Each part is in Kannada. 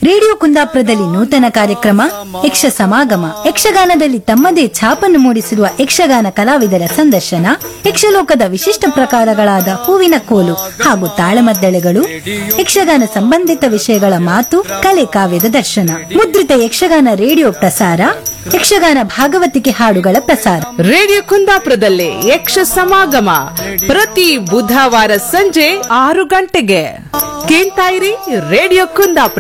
ರೇಡಿಯೋ ಕುಂದಾಪುರದಲ್ಲಿ ನೂತನ ಕಾರ್ಯಕ್ರಮ ಯಕ್ಷ ಸಮಾಗಮ. ಯಕ್ಷಗಾನದಲ್ಲಿ ತಮ್ಮದೇ ಛಾಪನ್ನು ಮೂಡಿಸಿರುವ ಯಕ್ಷಗಾನ ಕಲಾವಿದರ ಸಂದರ್ಶನ, ಯಕ್ಷಲೋಕದ ವಿಶಿಷ್ಟ ಪ್ರಕಾರಗಳಾದ ಹೂವಿನ ಕೋಲು ಹಾಗೂ ತಾಳಮದ್ದಳೆಗಳು, ಯಕ್ಷಗಾನ ಸಂಬಂಧಿತ ವಿಷಯಗಳ ಮಾತು ಕಲೆ ಕಾವ್ಯದ ದರ್ಶನ ಮುದ್ರಿತ ಯಕ್ಷಗಾನ ರೇಡಿಯೋ ಪ್ರಸಾರ, ಯಕ್ಷಗಾನ ಭಾಗವತಿಕೆ ಹಾಡುಗಳ ಪ್ರಸಾರ. ರೇಡಿಯೋ ಕುಂದಾಪುರದಲ್ಲಿ ಯಕ್ಷ ಸಮಾಗಮ ಪ್ರತಿ ಬುಧವಾರ ಸಂಜೆ 6 ಗಂಟೆಗೆ. ಕೇಳ್ತಾ ಇರಿ ರೇಡಿಯೋ ಕುಂದಾಪುರ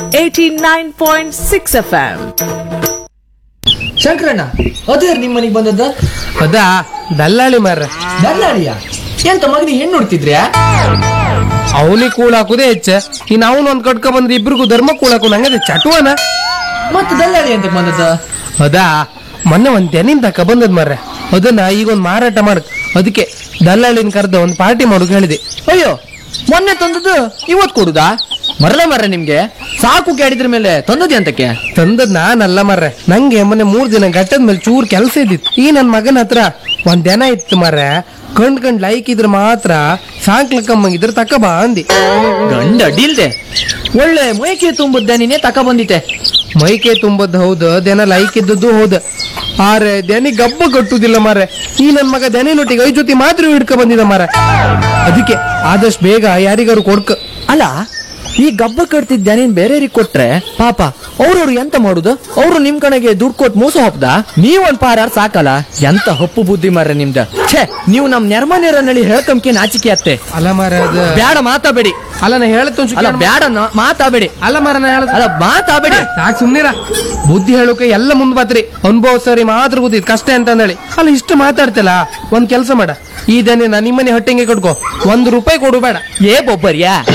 89.6 FM. ಶಂಕರಣ್ಣ, ಅದೇ ನಿಮ್ಮ ಮನೆಗೆ ಬಂದದ್ದ? ಅದಾ ದಲ್ಲಾಳಿ ಮಾರ್ರೆ. ದಲ್ಲಾಳಿಯ? ಎಂತ ಮಗನಿಗೆ ಹೆಣ್ಣು ನೋಡ್ತಿದ್ರ್ಯಾ? ಅವನಿಗೆ ಕೂಳಾಕುದೇ ಹೆಚ್ಚ, ಇನ್ ಅವನು ಒಂದ್ ಕಟ್ಕ ಬಂದ್ರೆ ಇಬ್ರಿಗೂ ಧರ್ಮ ಕೂಳಾಕು ನಂಗದೆ ಚಟುವನ. ಮತ್ತೆ ದಲ್ಲಾಳಿ ಅಂತ ಬಂದದ್ದ? ಅದಾ ಮೊನ್ನೆ ಒಂದ್ ತೆನಿನ್ ತಕ ಬಂದದ್ ಮಾರ್ರೆ. ಅದನ್ನ ಈಗ ಒಂದ್ ಮಾರಾಟ ಮಾಡಕ್, ಅದಕ್ಕೆ ದಲ್ಲಾಳಿನ ಕರೆದ ಒಂದ್ ಪಾರ್ಟಿ ಮಾಡೋಕ್ ಹೇಳಿದೆ. ಅಯ್ಯೋ, ಮೊನ್ನೆ ತಂದದ್ದು ಇವತ್ ಕೊಡುದಾ? ಮರಳೆ ನಿಮ್ಗೆ ಸಾಕು ಕೇಳಿದ್ರ ಮೇಲೆ ತಂದದ್ದೆ ಅಂತಕ್ಕೆ? ತಂದದ್ ನಾನಲ್ಲ ಮಾರ್ರೆ, ನಂಗೆ ಮೊನ್ನೆ 3 ದಿನ ಗಟ್ಟದ ಮೇಲೆ ಚೂರ್ ಕೆಲಸ ಇದ್ದಿತ್ತು. ಈ ನನ್ ಮಗನ ಹತ್ರ ಒಂದ್ ದನ ಇತ್ತು ಮಾರ್ರೆ. ಕಂಡ್ ಲೈಕ್ ಇದ್ರ ಮಾತ್ರ ಸಾಂಕ್ಲಕ್ಕಮ್ಮಂಗಿದ್ರ ತಕ ಬಾ ಅಂದಿ. ಗಂಡ ಅಡ್ಡಿಲ್ದೆ ಒಳ್ಳೆ ಮೈಕೆ ತುಂಬುದ್ದೆ ನೀನೇ ತಕ ಬಂದಿತ್ತೆ. ಮೈಕೆ ತುಂಬದ್ ಹೌದು, ದನ ಲೈಕ್ ಇದ್ದದ್ದು ಹೌದು. ಆರೆ ದನಿ ಗಬ್ಬ ಕಟ್ಟುದಿಲ್ಲ ಮಾರ್ರೆ. ಈ ನನ್ ಮಗ ದನಿನೊಟ್ಟಿಗೆ 5 ಜೊತೆ ಮಾತ್ರ ಹಿಡ್ಕ ಬಂದಿದ ಮಾರ. ಅದಕ್ಕೆ ಆದಷ್ಟು ಬೇಗ ಯಾರಿಗಾರು ಕೊಡ್ಕ. ಅಲ್ಲ, ಈ ಗಬ್ಬ ಕಟ್ತಿದ್ದ ನೀನ್ ಬೇರೆಯವ್ರಿಗೆ ಕೊಟ್ರೆ ಪಾಪ ಅವ್ರವ್ರು ಎಂತ ಮಾಡುದು? ಅವ್ರು ನಿಮ್ ಕಡೆಗೆ ದುಡ್ಡು ಕೊಟ್ಟು ಮೋಸ ಹೋಗ್ದ? ನೀವೊಂದ್ ಪಾರಾರ್ ಸಾಕಲ್ಲ. ಎಂತ ಹಪ್ಪು ಬುದ್ಧಿ ಮಾರ್ರೆ ನಿಮ್ದ. ಛೇ, ನೀವು ನಮ್ ನೆರ್ಮನೇರನಲ್ಲಿ ಹೇಳ್ಕಂಕೆ ನಾಚಿಕೆ ಅತ್ತೆ. ಅಲ್ಲ ಮಾರ, ಬ್ಯಾಡ ಮಾತಾಬೇಡಿ. ಅಲ್ಲ ನಾ ಹೇಳತ್ ಅಲ್ಲ ಬ್ಯಾಡ ಮಾತಾಬೇಡಿ. ಅಲ್ಲ ಮಾರ, ನಾ ಹೇಳ ಅಲ್ಲ ಮಾತಾಬೇಡಿ. ಸಾಕ್ ಸುಮ್ನಿರ. ಬುದ್ಧಿ ಹೇಳೋಕೆ ಎಲ್ಲ ಮುಂದ್ ಬಾತ್ರಿ. ಅನುಭವ ಸರಿ ಮಾತ್ರ ಗೊತ್ತಿದ್ ಕಷ್ಟ ಅಂತ ಹೇಳಿ. ಅಲ್ಲ ಇಷ್ಟು ಮಾತಾಡ್ತಿಲ್ಲ, ಒಂದ್ ಕೆಲ್ಸ ಮಾಡ, ಈ ದನ ನಿಮ್ಮನೆ ಹೊಟ್ಟೆಗೆ ಕಟ್ಕೋ, 1 ರೂಪಾಯಿ ಕೊಡು ಬೇಡ. ಏ ಬೊಬ್ಬರ್ಯಾ?